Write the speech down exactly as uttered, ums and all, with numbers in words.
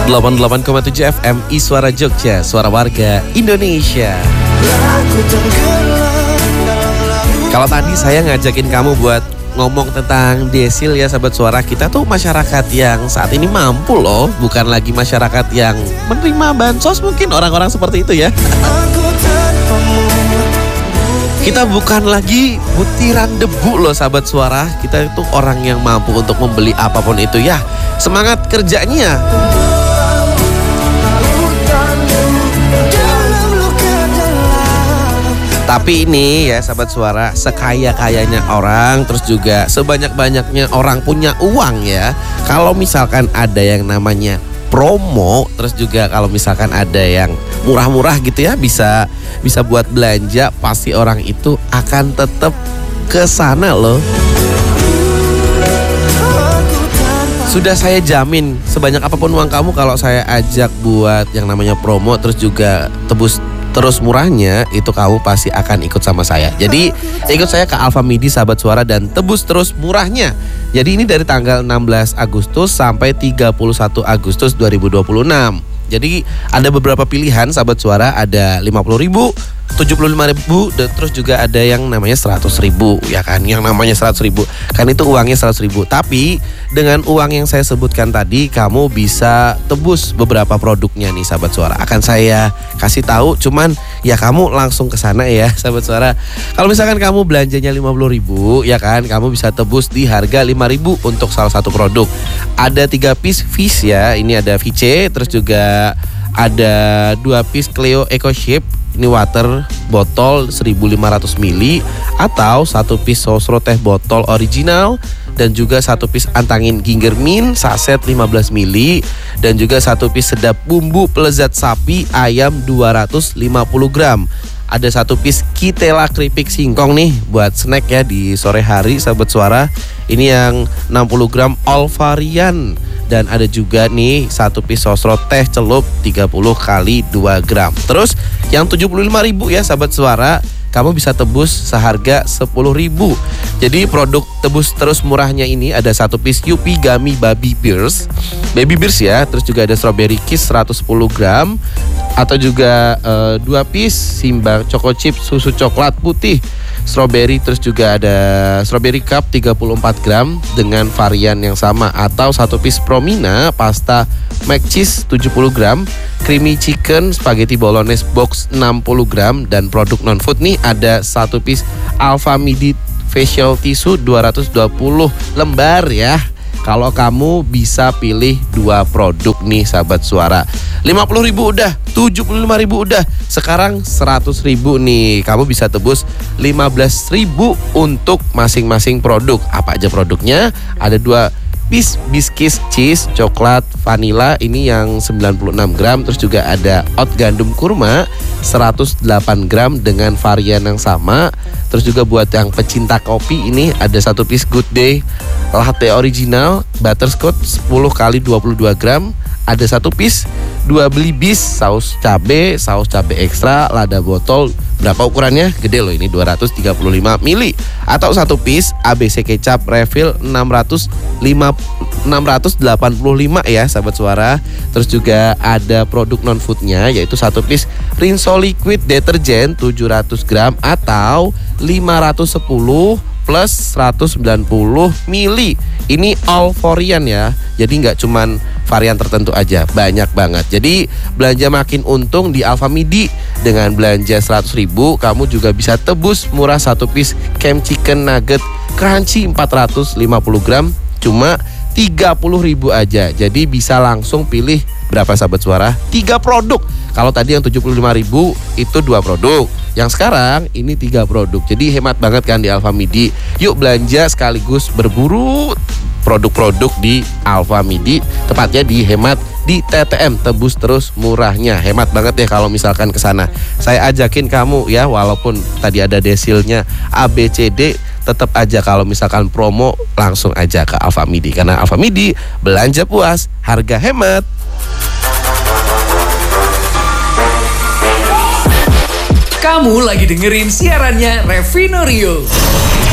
delapan puluh delapan koma tujuh F M Iswara Jogja, suara warga Indonesia. Kalau tadi saya ngajakin kamu buat ngomong tentang desil ya sahabat suara, kita tuh masyarakat yang saat ini mampu loh, bukan lagi masyarakat yang menerima bansos, mungkin orang-orang seperti itu ya. Kita bukan lagi butiran debu loh sahabat suara, kita itu orang yang mampu untuk membeli apapun itu ya. Semangat kerjanya. Tapi ini ya sahabat suara, sekaya-kayanya orang, terus juga sebanyak-banyaknya orang punya uang ya, kalau misalkan ada yang namanya promo, terus juga kalau misalkan ada yang murah-murah gitu ya, bisa bisa buat belanja, pasti orang itu akan tetap ke sana loh. Sudah saya jamin, sebanyak apapun uang kamu, kalau saya ajak buat yang namanya promo terus juga tebus terus murahnya, itu kamu pasti akan ikut sama saya. Jadi ikut saya ke Alfamidi sahabat suara dan tebus terus murahnya. Jadi ini dari tanggal enam belas Agustus sampai tiga puluh satu Agustus dua ribu dua puluh enam. Jadi ada beberapa pilihan sahabat suara, ada lima puluh ribu, tujuh puluh lima ribu, dan terus juga ada yang namanya seratus ribu ya kan. Yang namanya seratus ribu kan itu uangnya seratus ribu. Tapi dengan uang yang saya sebutkan tadi, kamu bisa tebus beberapa produknya nih sahabat suara. Akan saya kasih tahu, cuman ya kamu langsung ke sana ya sahabat suara. Kalau misalkan kamu belanjanya lima puluh ribu ya kan, kamu bisa tebus di harga lima ribu untuk salah satu produk. Ada tiga piece fish ya, ini ada Vice, terus juga ada dua piece Cleo Eco Shape, ini water botol seribu lima ratus mililiter, atau satu piece Sosro teh botol original, dan juga satu piece antangin ginger mint saset lima belas mililiter, dan juga satu piece sedap bumbu pelezat sapi ayam dua ratus lima puluh gram. Ada satu piece Kitela keripik singkong nih buat snack ya di sore hari sahabat suara. Ini yang enam puluh gram all varian. Dan ada juga nih satu piece Sosro teh celup tiga puluh kali dua gram. Terus yang tujuh puluh lima ribu ya sahabat suara, kamu bisa tebus seharga sepuluh ribu. Jadi produk tebus terus murahnya ini ada satu piece Yupi Gummy Baby Bears, Baby Bears ya. Terus juga ada Strawberry Kiss seratus sepuluh gram, atau juga uh, dua piece Simba Choco Chip susu coklat putih strawberry, terus juga ada Strawberry Cup tiga puluh empat gram dengan varian yang sama, atau satu piece Promina pasta mac cheese tujuh puluh gram, creamy chicken spaghetti bolognese box enam puluh gram, dan produk non food nih ada satu piece Alfamidi facial tissue dua ratus dua puluh lembar ya. Kalau kamu bisa pilih dua produk nih sahabat suara, lima puluh ribu udah, tujuh puluh lima ribu udah, sekarang seratus ribu nih. Kamu bisa tebus lima belas ribu untuk masing-masing produk. Apa aja produknya? Ada dua piece Biscuits cheese coklat vanilla, ini yang sembilan puluh enam gram. Terus juga ada oat gandum kurma seratus delapan gram dengan varian yang sama. Terus juga buat yang pecinta kopi, ini ada satu piece Good Day latte original butterscotch sepuluh kali dua puluh dua gram. Ada satu piece dua beli bis saus cabe, saus cabe ekstra, lada botol. Berapa ukurannya? Gede loh ini, dua ratus tiga puluh lima mililiter. Atau satu piece A B C kecap refill enam ratus delapan puluh lima ya sahabat suara. Terus juga ada produk non foodnya, yaitu satu piece Rinso liquid deterjen tujuh ratus gram atau lima ratus sepuluh plus seratus sembilan puluh mililiter. Ini all varian ya, jadi nggak cuman varian tertentu aja, banyak banget. Jadi belanja makin untung di Alfamidi. Dengan belanja seratus ribu, kamu juga bisa tebus murah satu piece Camp Chicken Nugget Crunchy empat ratus lima puluh gram cuma tiga puluh ribu aja. Jadi bisa langsung pilih berapa sahabat suara? tiga produk. Kalau tadi yang tujuh puluh lima ribu itu dua produk, yang sekarang ini tiga produk. Jadi hemat banget kan di Alfamidi. Yuk belanja sekaligus berburu produk-produk di Alfamidi, tepatnya di hemat di T T M, tebus terus murahnya. Hemat banget ya kalau misalkan ke sana. Saya ajakin kamu ya, walaupun tadi ada desilnya A B C D, tetap aja kalau misalkan promo langsung aja ke Alfamidi, karena Alfamidi belanja puas, harga hemat. Kamu lagi dengerin siarannya Revino Rio.